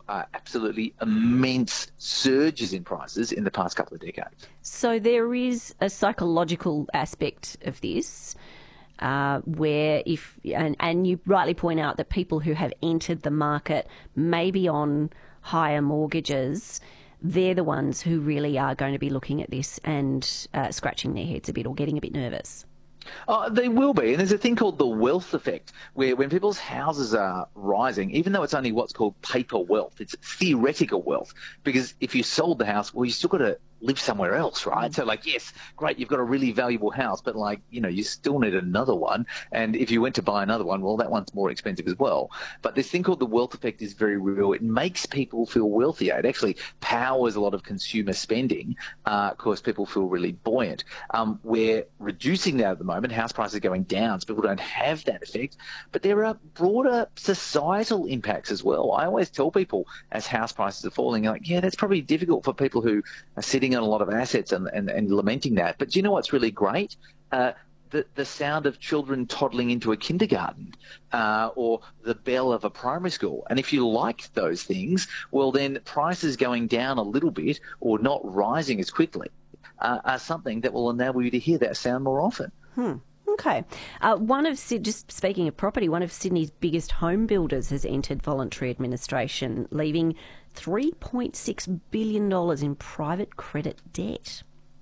absolutely immense surges in prices in the past couple of decades. So there is a psychological aspect of this, where and you rightly point out that people who have entered the market maybe on higher mortgages, they're the ones who really are going to be looking at this and scratching their heads a bit or getting a bit nervous. They will be. And there's a thing called the wealth effect, where when people's houses are rising, even though it's only what's called paper wealth, it's theoretical wealth. Because if you sold the house, well, you still got to live somewhere else, right? So like, yes, great, you've got a really valuable house, but like, you still need another one. And if you went to buy another one, well, that one's more expensive as well. But this thing called the wealth effect is very real. It makes people feel wealthier. It actually powers a lot of consumer spending. Of course, people feel really buoyant. We're reducing that at the moment. House prices are going down, so people don't have that effect. But there are broader societal impacts as well. I always tell people as house prices are falling, like, yeah, that's probably difficult for people who are sitting on a lot of assets and lamenting that. But do you know what's really great? The sound of children toddling into a kindergarten or the bell of a primary school. And if you like those things, well, then prices going down a little bit or not rising as quickly are something that will enable you to hear that sound more often. Okay. Just speaking of property, one of Sydney's biggest home builders has entered voluntary administration, leaving $3.6 billion in private credit debt.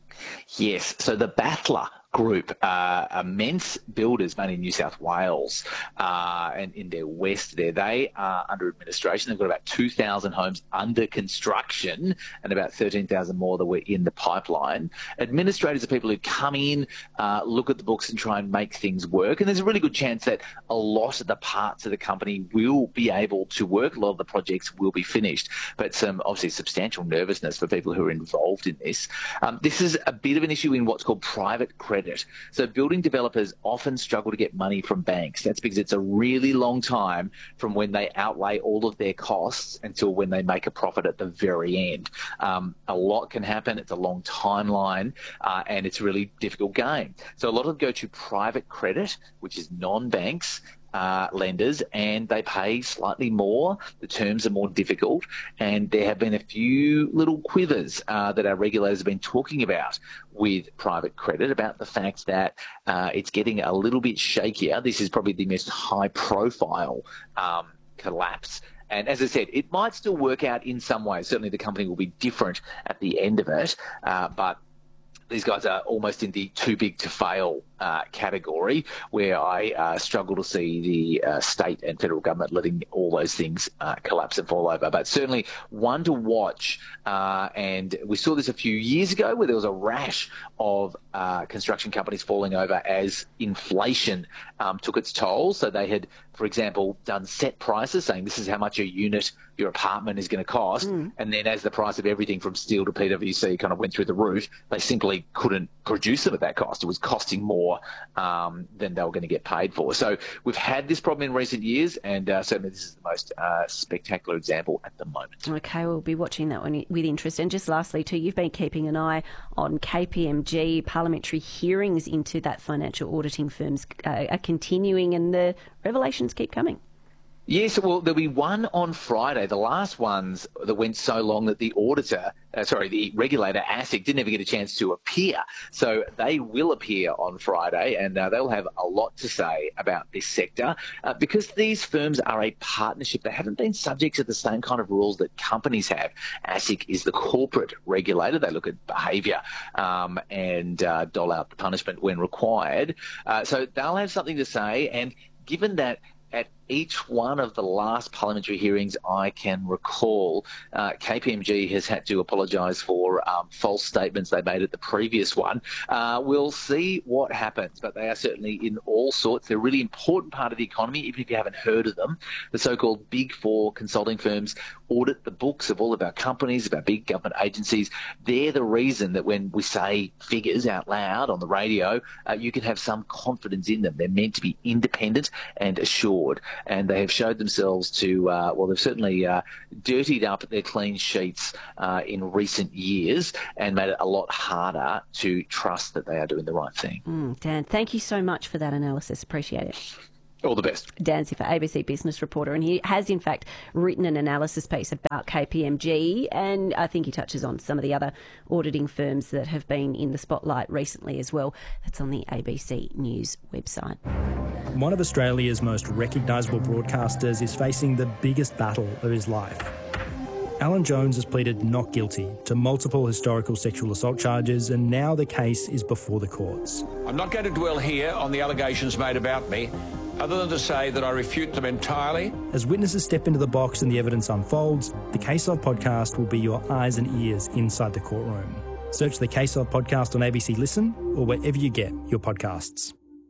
Yes. So the Battler Group, immense builders mainly in New South Wales and in their west there. They are under administration. They've got about 2,000 homes under construction and about 13,000 more that were in the pipeline. Administrators are people who come in, look at the books and try and make things work. And there's a really good chance that a lot of the parts of the company will be able to work. A lot of the projects will be finished. But some obviously substantial nervousness for people who are involved in this. This is a bit of an issue in what's called private credit. So building developers often struggle to get money from banks. That's because it's a really long time from when they outlay all of their costs until when they make a profit at the very end. A lot can happen. It's a long timeline and it's a really difficult game. So a lot of them go to private credit, which is non-banks, lenders, and they pay slightly more. The terms are more difficult, and there have been a few little quivers that our regulators have been talking about with private credit about the fact that it's getting a little bit shakier. This is probably the most high-profile collapse. And as I said, it might still work out in some ways. Certainly the company will be different at the end of it, but these guys are almost in the too big to fail category, where I struggle to see the state and federal government letting all those things collapse and fall over. But certainly one to watch. And we saw this a few years ago where there was a rash of construction companies falling over as inflation took its toll. So they had, for example, done set prices saying this is how much your apartment is going to cost. And then as the price of everything from steel to PwC kind of went through the roof, they simply couldn't produce them at that cost. It was costing more than they were going to get paid for. So we've had this problem in recent years, and certainly this is the most spectacular example at the moment. Okay, we'll be watching that one with interest. And just lastly too, you've been keeping an eye on KPMG. Parliamentary hearings into that financial auditing firms are continuing, and the revelations keep coming. Yes, well, there'll be one on Friday. The last ones that went so long that the regulator, ASIC, didn't ever get a chance to appear. So they will appear on Friday, and they'll have a lot to say about this sector. Because these firms are a partnership, they haven't been subject to the same kind of rules that companies have. ASIC is the corporate regulator. They look at behaviour and dole out the punishment when required. So they'll have something to say, and given that at each one of the last parliamentary hearings I can recall, KPMG has had to apologise for false statements they made at the previous one. We'll see what happens, but they are certainly in all sorts. They're a really important part of the economy, even if you haven't heard of them. The so-called Big Four consulting firms audit the books of all of our companies, of our big government agencies. They're the reason that when we say figures out loud on the radio, you can have some confidence in them. They're meant to be independent and assured. And they have showed themselves to, they've certainly dirtied up their clean sheets in recent years and made it a lot harder to trust that they are doing the right thing. Dan, thank you so much for that analysis. Appreciate it. All the best. Dan Ziffer, ABC business reporter, and he has in fact written an analysis piece about KPMG, and I think he touches on some of the other auditing firms that have been in the spotlight recently as well. That's on the ABC News website. One of Australia's most recognisable broadcasters is facing the biggest battle of his life. Alan Jones has pleaded not guilty to multiple historical sexual assault charges, and now the case is before the courts. I'm not going to dwell here on the allegations made about me, other than to say that I refute them entirely. As witnesses step into the box and the evidence unfolds, the Case Of podcast will be your eyes and ears inside the courtroom. Search the Case Of podcast on ABC Listen or wherever you get your podcasts.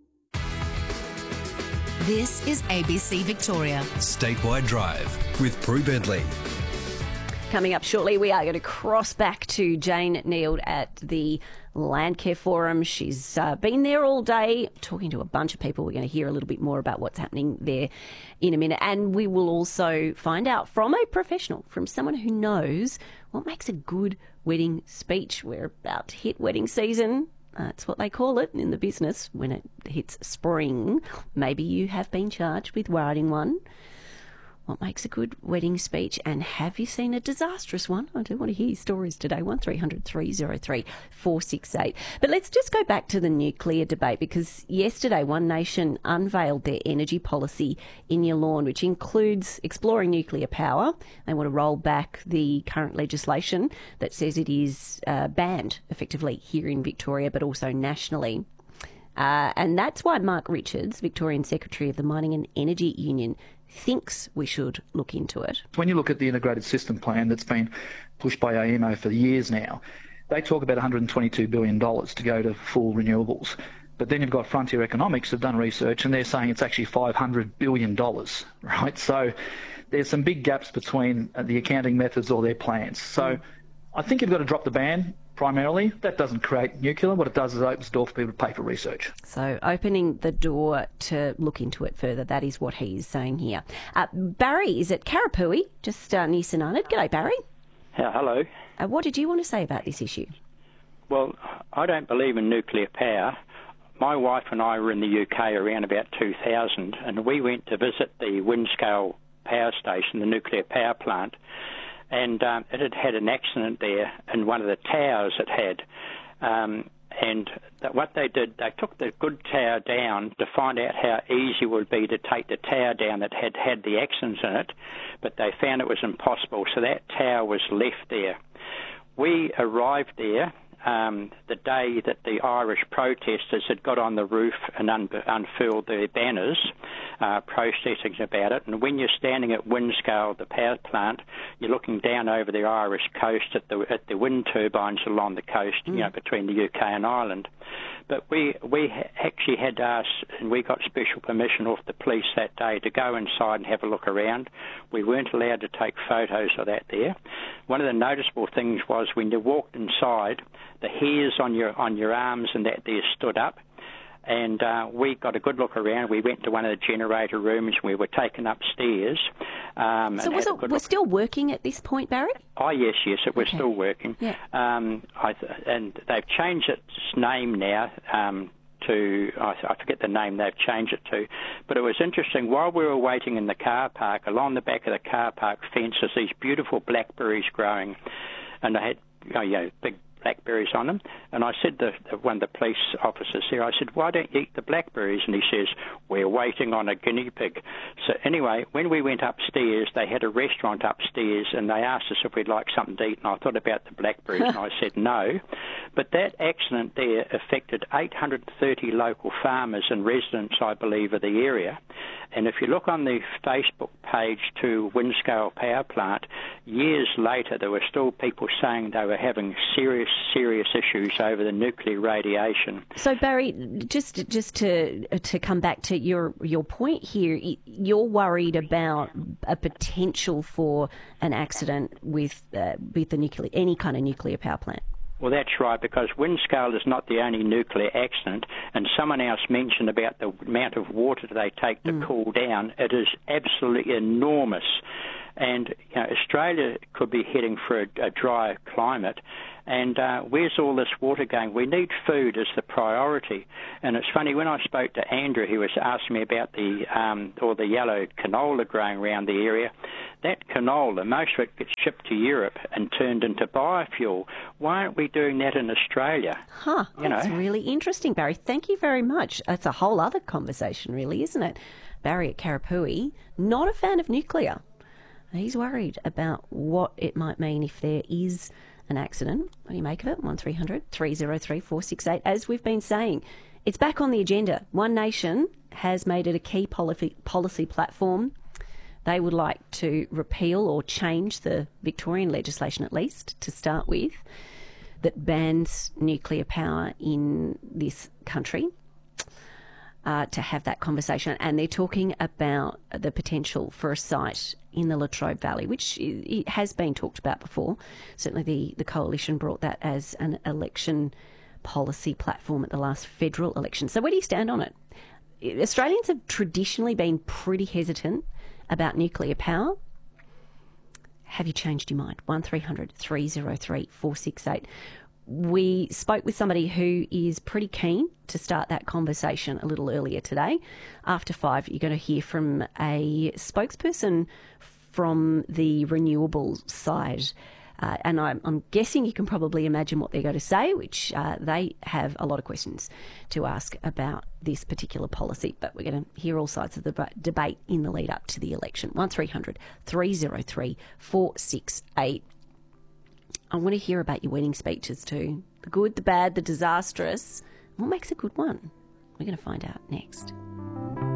This is ABC Victoria. Statewide Drive with Prue Bentley. Coming up shortly, we are going to cross back to Jane Neild at the Landcare Forum. She's been there all day talking to a bunch of people. We're going to hear a little bit more about what's happening there in a minute. And we will also find out from a professional, from someone who knows what makes a good wedding speech. We're about to hit wedding season. That's what they call it in the business when it hits spring. Maybe you have been charged with writing one. What makes a good wedding speech, and have you seen a disastrous one? I do want to hear your stories today. 1300 303 468. But let's just go back to the nuclear debate, because yesterday One Nation unveiled their energy policy in your lawn, which includes exploring nuclear power. They want to roll back the current legislation that says it is banned effectively here in Victoria, but also nationally. And that's why Mark Richards, Victorian Secretary of the Mining and Energy Union, thinks we should look into it. When you look at the integrated system plan that's been pushed by AEMO for years now, they talk about $122 billion to go to full renewables. But then you've got Frontier Economics have done research and they're saying it's actually $500 billion, right? So there's some big gaps between the accounting methods or their plans. So I think you've got to drop the ban. Primarily, that doesn't create nuclear. What it does is it opens the door for people to pay for research. So opening the door to look into it further, that is what he is saying here. Barry is at Karapui, just near St Arnaud. G'day, Barry. Hello. What did you want to say about this issue? Well, I don't believe in nuclear power. My wife and I were in the UK around about 2000, and we went to visit the Windscale power station, the nuclear power plant, and it had had an accident there in one of the towers it had. What they did, they took the good tower down to find out how easy it would be to take the tower down that had had the accidents in it, but they found it was impossible, so that tower was left there. We arrived there the day that the Irish protesters had got on the roof and unfurled their banners, protesting about it. And when you're standing at Windscale, the power plant, you're looking down over the Irish coast at the wind turbines along the coast, you know, between the UK and Ireland. But we actually had to ask, and we got special permission off the police that day to go inside and have a look around. We weren't allowed to take photos of that there. One of the noticeable things was when you walked inside, the hairs on your arms and that there stood up. And we got a good look around. We went to one of the generator rooms. We were taken upstairs. So was it still working at this point, Barry? Oh, yes, it was still working. Yeah. And they've changed its name now to, I forget the name they've changed it to. But it was interesting. While we were waiting in the car park, along the back of the car park fence, there's these beautiful blackberries growing. And they had big blackberries on them, and I said to one of the police officers there, I said, why don't you eat the blackberries? And he says, we're waiting on a guinea pig. So anyway, when we went upstairs, they had a restaurant upstairs, and they asked us if we'd like something to eat, and I thought about the blackberries, and I said no. But that accident there affected 830 local farmers and residents, I believe, of the area. And if you look on the Facebook page to Windscale Power Plant, years later there were still people saying they were having serious issues over the nuclear radiation. So Barry, just to come back to your point here, you're worried about a potential for an accident with any kind of nuclear power plant. Well, that's right, because Windscale is not the only nuclear accident, and someone else mentioned about the amount of water they take to cool down. It is absolutely enormous. And Australia could be heading for a drier climate. And where's all this water going? We need food as the priority. And it's funny, when I spoke to Andrew, he was asking me about the yellow canola growing around the area. That canola, most of it gets shipped to Europe and turned into biofuel. Why aren't we doing that in Australia? That's really interesting, Barry. Thank you very much. It's a whole other conversation, really, isn't it? Barry at Karapui, not a fan of nuclear. He's worried about what it might mean if there is an accident. What do you make of it? 1300 303 468. As we've been saying, it's back on the agenda. One Nation has made it a key policy platform. They would like to repeal or change the Victorian legislation, at least, to start with, that bans nuclear power in this country. To have that conversation, and they're talking about the potential for a site in the Latrobe Valley, which it has been talked about before. Certainly the Coalition brought that as an election policy platform at the last federal election. So where do you stand on it? Australians have traditionally been pretty hesitant about nuclear power. Have you changed your mind? 1300 303 468. We spoke with somebody who is pretty keen to start that conversation a little earlier today. After 5, you're going to hear from a spokesperson from the renewables side. And I'm guessing you can probably imagine what they're going to say, which they have a lot of questions to ask about this particular policy. But we're going to hear all sides of the debate in the lead up to the election. 1300 303 468. I want to hear about your wedding speeches too. The good, the bad, the disastrous. What makes a good one? We're going to find out next.